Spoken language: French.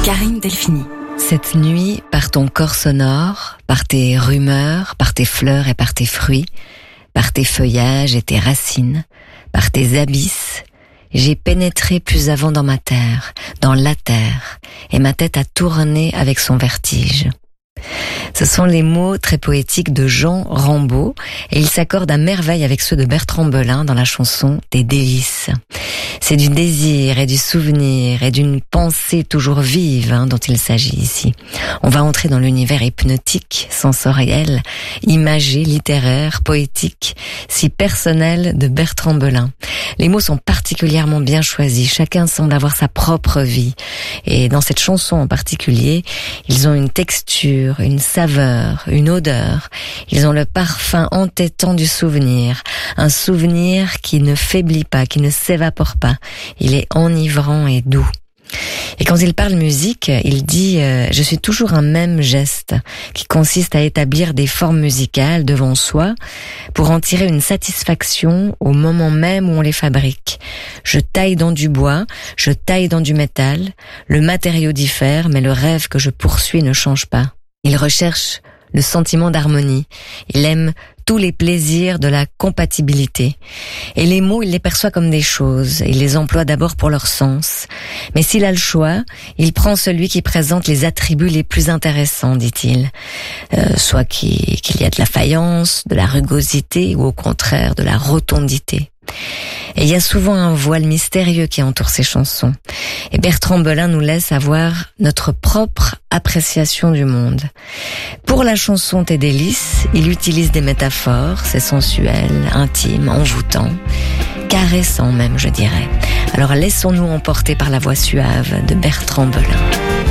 Karine Delphini. Cette nuit, par ton corps sonore, par tes rumeurs, par tes fleurs et par tes fruits, par tes feuillages et tes racines, par tes abysses, j'ai pénétré plus avant dans ma terre, dans la terre, et ma tête a tourné avec son vertige. Ce sont les mots très poétiques de Jean Rambaud et ils s'accordent à merveille avec ceux de Bertrand Belin dans la chanson des délices. C'est du désir et du souvenir et d'une pensée toujours vive dont il s'agit ici. On va entrer dans l'univers hypnotique, sensoriel, imagé, littéraire, poétique, si personnel de Bertrand Belin. Les mots sont particulièrement bien choisis, chacun semble avoir sa propre vie. Et dans cette chanson en particulier, ils ont une texture, une saveur, une odeur. Ils ont le parfum entêtant du souvenir. Un souvenir qui ne faiblit pas, qui ne s'évapore pas. Il est enivrant et doux. Et quand il parle musique, il dit « Je suis toujours un même geste » qui consiste à établir des formes musicales devant soi pour en tirer une satisfaction au moment même où on les fabrique. Je taille dans du bois, je taille dans du métal, le matériau diffère mais le rêve que je poursuis ne change pas. Il recherche le sentiment d'harmonie, il aime tous les plaisirs de la compatibilité. Et les mots, il les perçoit comme des choses, il les emploie d'abord pour leur sens. Mais s'il a le choix, il prend celui qui présente les attributs les plus intéressants, dit-il. Soit qu'il y a de la faïence, de la rugosité, ou au contraire de la rotondité. Et il y a souvent un voile mystérieux qui entoure ces chansons. Et Bertrand Belin nous laisse avoir notre propre appréciation du monde. Pour la chanson Tes délices, il utilise des métaphores, c'est sensuel, intime, envoûtant, caressant même, je dirais. Alors laissons-nous emporter par la voix suave de Bertrand Belin.